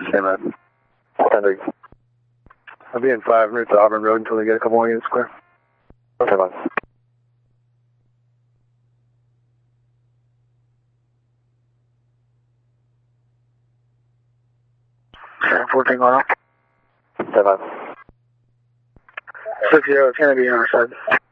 Stand by. 10-3. I'll be in 5 minutes to Auburn Road until they get a couple more units clear. Okay, bye. 14 going on. 10-5. 6-0, it's going to be on our side.